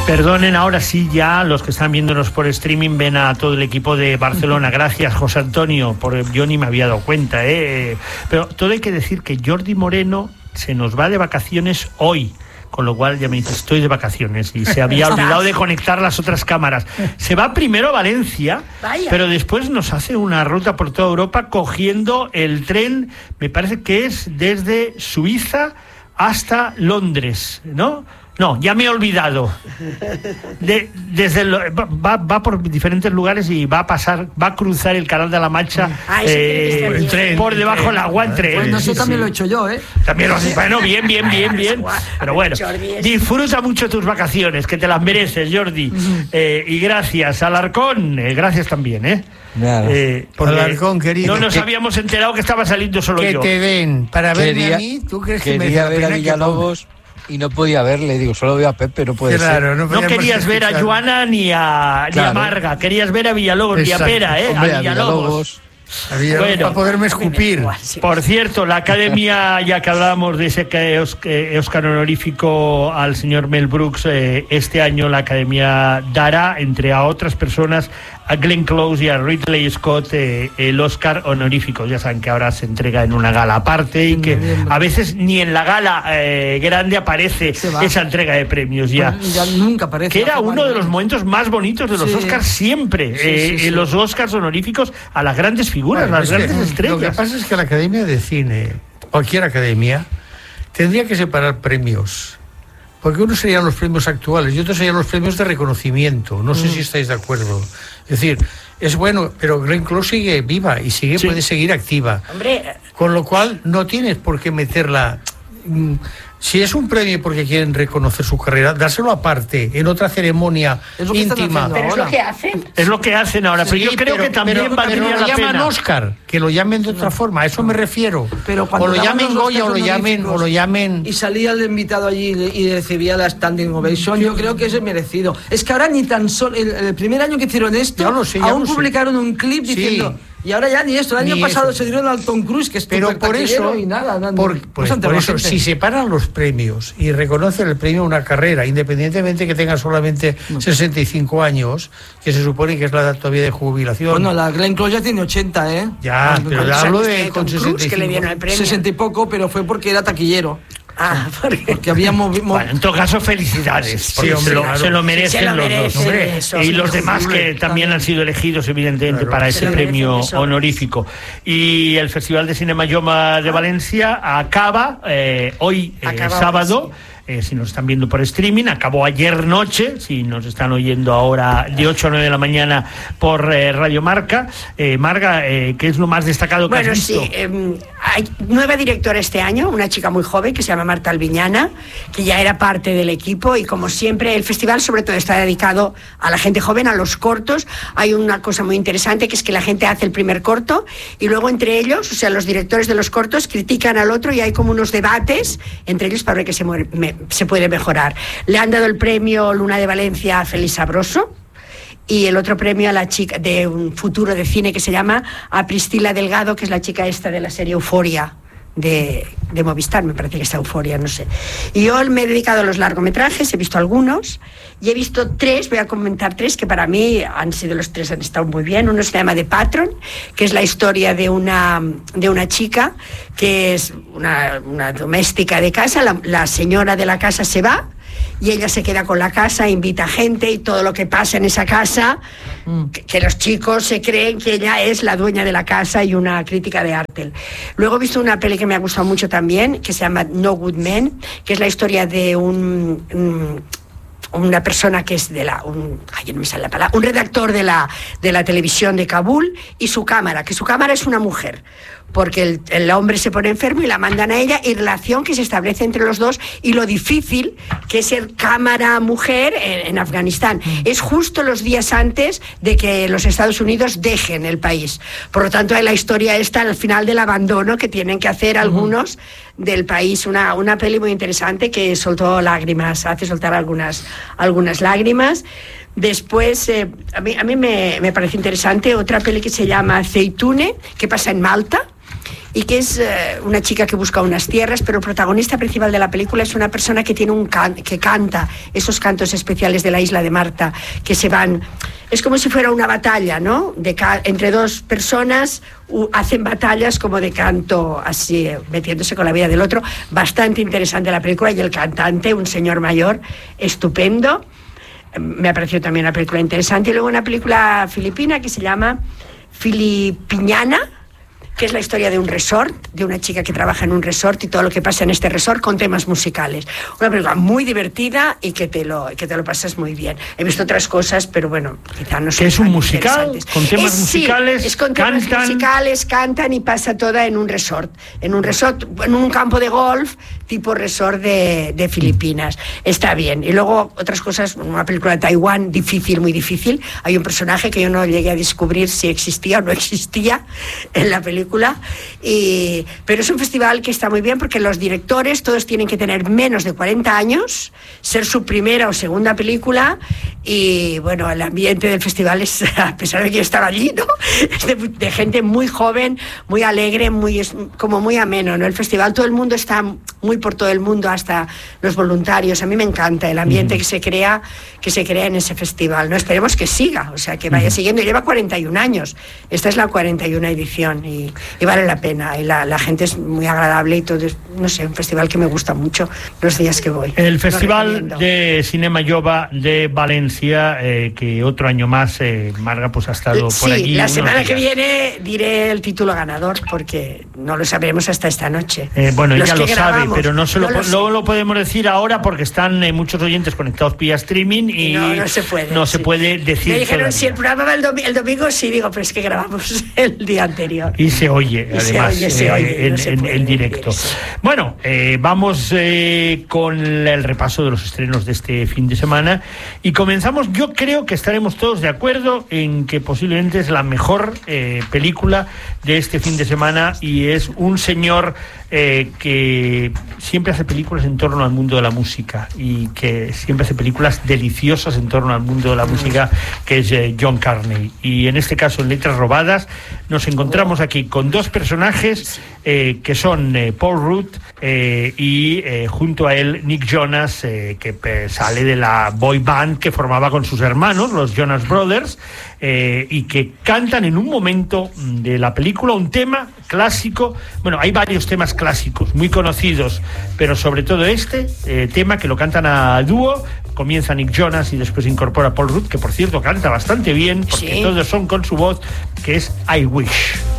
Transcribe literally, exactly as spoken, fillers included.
Perdonen, ahora sí ya los que están viéndonos por streaming ven a todo el equipo de Barcelona. Gracias, José Antonio, por, yo ni me había dado cuenta, ¿eh? Pero todo hay que decir que Jordi Moreno se nos va de vacaciones hoy. Con lo cual ya me dice, estoy de vacaciones, y se había olvidado de conectar las otras cámaras. Se va primero a Valencia, Vaya. pero después nos hace una ruta por toda Europa cogiendo el tren, me parece que es desde Suiza hasta Londres, ¿no? No, ya me he olvidado. De, desde el, va, va por diferentes lugares y va a pasar, va a cruzar el Canal de la Mancha ah, eh, tren, por debajo del agua en tren. Bueno, eso sí, también sí. lo he hecho yo, ¿eh? También lo has hecho. Bueno, bien, bien, bien, bien. Pero bueno, disfruta mucho tus vacaciones, que te las mereces, Jordi. Uh-huh. Eh, y gracias, Alarcón, eh, gracias también, ¿eh? Claro. Eh, Alarcón, querido. No nos que, habíamos enterado que estaba saliendo solo que yo. Que te den para verme quería, a mí, ¿tú crees que me quería ver a Villalobos? Y no podía verle, digo, solo veo a Pepe, no puede claro, ser. No, no querías ver a Joana ni a, claro. ni a Marga, querías ver a Villalobos, Exacto. ni a Pera, ¿eh? Hombre, a Villalobos. A Villalobos. Bueno, para poderme escupir. Por cierto, la Academia, ya que hablábamos de ese Oscar honorífico al señor Mel Brooks, eh, este año la Academia dará, entre a otras personas, a Glenn Close y a Ridley Scott eh, el Oscar honorífico. Ya saben que ahora se entrega en una gala aparte y que a veces ni en la gala eh, grande aparece esa entrega de premios ya. Bueno, ya nunca aparece. Que era uno de los momentos más bonitos de los sí. Oscars siempre. Sí, eh, sí, sí. Los Oscars honoríficos a las grandes figuras, bueno, las grandes que, estrellas. Lo que pasa es que la Academia de Cine, cualquier academia, tendría que separar premios. Porque unos serían los premios actuales y otros serían los premios de reconocimiento. No mm. sé si estáis de acuerdo. Es decir, es bueno, pero Glenn Close sigue viva y sigue sí. puede seguir activa. Hombre. Con lo cual no tienes por qué meterla. Si es un premio porque quieren reconocer su carrera, dárselo aparte, en otra ceremonia es íntima. Pero es lo que hacen. Es lo que hacen ahora, pero sí, yo creo pero, que también pero, valdría pero lo la llaman pena. Oscar, que lo llamen de otra no. forma, a eso me refiero. Pero o lo llamen Goya o lo llamen, o lo llamen... Y salía el invitado allí y recibía la standing ovation, yo creo que es merecido. Es que ahora ni tan solo, el, el primer año que hicieron esto, lo sé, aún publicaron sé. un clip diciendo... Sí. Y ahora ya ni esto, el año ni pasado eso. se dieron al Tom Cruise, que es pero por eso, y nada, nada por, pues, por eso si separan los premios y reconocen el premio a una carrera, independientemente que tenga solamente no. sesenta y cinco años, que se supone que es la edad todavía de jubilación. Bueno, la Glenn Close ya tiene ochenta, ¿eh? Ya, no, pero le hablo de con sesenta y cinco. Que le dieron el premio. sesenta y poco, pero fue porque era taquillero. Ah, porque, porque habíamos... Bueno, en todo caso, felicidades. Sí, hombre, se, lo, claro. se lo merecen se lo los merece, dos. Hombre. Eso, y los demás que también han sido elegidos, evidentemente, claro, para ese premio honorífico. Y el Festival de Cine Mayoma de Valencia acaba eh, hoy, eh, sábado. Eh, si nos están viendo por streaming, acabó ayer noche, si nos están oyendo ahora de ocho a nueve de la mañana por eh, Radio Marca. Eh, Marga, eh, ¿qué es lo más destacado que bueno, has visto? Sí, eh, hay nueva directora este año, una chica muy joven que se llama Marta Albiñana, que ya era parte del equipo, y como siempre el festival sobre todo está dedicado a la gente joven, a los cortos. Hay una cosa muy interesante, que es que la gente hace el primer corto y luego entre ellos, o sea, los directores de los cortos critican al otro y hay como unos debates entre ellos para ver qué se muere, me, se puede mejorar. Le han dado el premio Luna de Valencia a Félix Sabroso y el otro premio a la chica de un futuro de cine que se llama a Priscila Delgado, que es la chica esta de la serie Euforia de, de Movistar, me parece que está Euforia, no sé. Y yo me he dedicado a los largometrajes, he visto algunos y he visto tres, voy a comentar tres que para mí han sido los tres, han estado muy bien. Uno se llama The Patron, que es la historia de una, de una chica que es una, una doméstica de casa, la, la señora de la casa se va y ella se queda con la casa, invita gente y todo lo que pasa en esa casa, mm. que, que los chicos se creen que ella es la dueña de la casa, y una crítica de arte. Luego he visto una peli que me ha gustado mucho también, que se llama No Good Men, que es la historia de un... un una persona que es de la un, ay, no me sale la palabra, un redactor de la, de la televisión de Kabul y su cámara, que su cámara es una mujer, porque el, el hombre se pone enfermo y la mandan a ella, y relación que se establece entre los dos y lo difícil que es ser cámara-mujer en, en Afganistán. Mm. Es justo los días antes de que los Estados Unidos dejen el país. Por lo tanto, hay la historia esta al final del abandono que tienen que hacer algunos mm. del país. Una, una peli muy interesante que soltó lágrimas, hace soltar algunas, algunas lágrimas. Después, eh, a mí, a mí me, me parece interesante otra peli que se llama Zeitune, que pasa en Malta, y que es eh, una chica que busca unas tierras, pero el protagonista principal de la película es una persona que tiene un can que canta esos cantos especiales de la isla de Marta, que se van, es como si fuera una batalla, ¿no? De entre dos personas uh, hacen batallas como de canto, así, metiéndose con la vida del otro. Bastante interesante la película, y el cantante, un señor mayor, estupendo. Me ha parecido también una película interesante. Y luego una película filipina que se llama Filipiñana, que es la historia de un resort, de una chica que trabaja en un resort y todo lo que pasa en este resort con temas musicales. Una película muy divertida y que te lo, que te lo pasas muy bien. He visto otras cosas, pero bueno, quizá no son ¿Es un musical? ¿Con temas es, musicales? Sí, es con temas cantan. musicales, cantan y pasa toda en un resort. En un resort, en un campo de golf, tipo resort de, de Filipinas. Está bien. Y luego otras cosas, una película de Taiwán, difícil, muy difícil. Hay un personaje que yo no llegué a descubrir si existía o no existía en la película. Y, pero es un festival que está muy bien porque los directores todos tienen que tener menos de cuarenta años, ser su primera o segunda película, y bueno, el ambiente del festival es, a pesar de que yo estaba allí, ¿no? Es de, de gente muy joven, muy alegre, muy, como muy ameno, ¿no? El festival, todo el mundo está muy por todo el mundo, hasta los voluntarios. A mí me encanta el ambiente uh-huh. que se crea que se crea en ese festival, ¿no? Esperemos que siga, o sea, que vaya uh-huh. siguiendo. Y lleva cuarenta y un años. Esta es la cuarenta y una edición y, y vale la pena. Y la, la gente es muy agradable y todo. Es, no sé, un festival que me gusta mucho los días que voy. El Festival de Cinema Jove de Valencia, eh, que otro año más, eh, Marga, pues ha estado sí, por allí. La semana días. que viene diré el título ganador porque no lo sabremos hasta esta noche. Eh, bueno, los ella lo grabamos, sabe, pero no se lo, no lo, no lo podemos decir ahora porque están eh, muchos oyentes conectados vía streaming y no, no se puede, no sí. se puede decir. Me dijeron, todavía. si el programa va el, domi el domingo, sí, digo, pero es que grabamos el día anterior. Y se oye, y además, se oye, se eh, oye, en, no se en, puede en directo. decir, sí. Bueno, eh, vamos eh, con el repaso de los estrenos de este fin de semana y comenzamos. Yo creo que estaremos todos de acuerdo en que posiblemente es la mejor eh, película de este fin de semana, y es un señor eh, que siempre hace películas en torno al mundo de la música y que siempre hace películas deliciosas en torno al mundo de la música, que es eh, John Carney. Y en este caso, en Letras Robadas, nos encontramos aquí con dos personajes eh, que son eh, Paul Rudd eh, y eh, junto a él Nick Jonas, eh, que eh, sale de la boy band que formaba con sus hermanos, los Jonas Brothers, eh, y que cantan en un momento de la película un tema clásico. Bueno, hay varios temas clásicos muy conocidos, pero sobre todo este eh, tema que lo cantan a dúo. Comienza Nick Jonas y después incorpora Paul Rudd, que por cierto canta bastante bien, porque sí. todos son con su voz, que es I Wish.